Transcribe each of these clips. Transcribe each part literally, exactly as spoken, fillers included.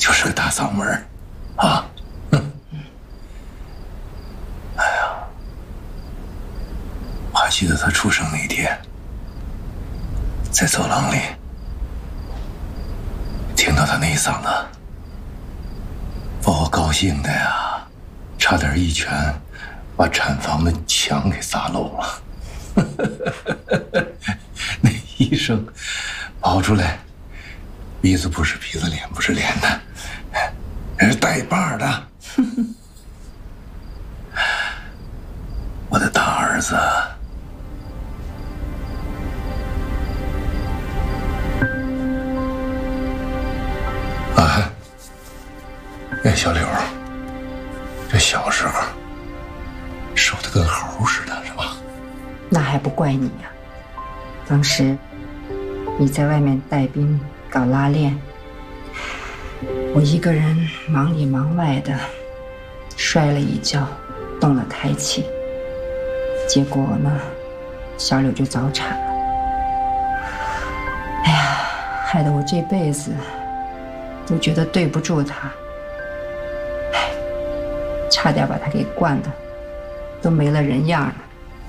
就是个大嗓门儿，啊，哼，哎呀，我还记得他出生那天，在走廊里听到他那一嗓子，把我高兴的呀，差点一拳把产房的墙给砸漏了。那医生跑出来，鼻子不是鼻子，脸不是脸的，人是带把的。我的大儿子，啊，那小柳，这小时候瘦得跟猴似的，是吧？ 那还不怪你呀、啊！当时你在外面带兵搞拉练，我一个人忙里忙外的，摔了一跤，动了胎气，结果呢，小柳就早产了。哎呀，害得我这辈子都觉得对不住她，哎，差点把她给惯的都没了人样了。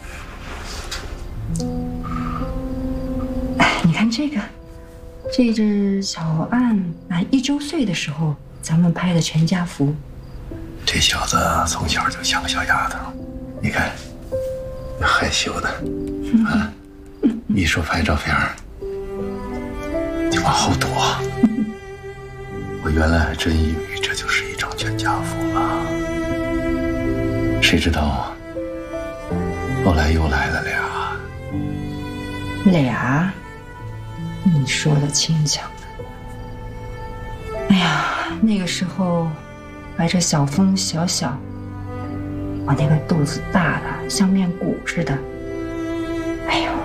哎，你看这个，这是小安啊一周岁的时候咱们拍的全家福。 这小子从小就像个小丫头，你看，害羞的，啊，一说拍照片就往后躲。我原来还真以为这就是一张全家福了，谁知道后来又来了俩。 俩？你说的轻巧的。哎呀，那个时候怀着小峰小小，我那个肚子大的像面鼓似的，哎呦，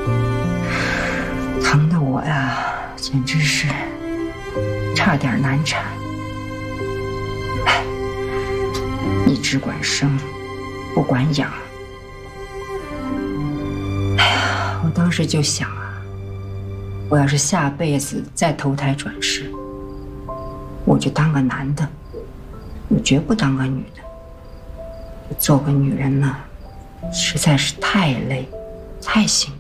疼的我呀，简直是差点难产。哎，你只管生，不管养。哎呀，我当时就想啊，我要是下辈子再投胎转世，我就当个男的，我绝不当个女的。做个女人呢，实在是太累，太辛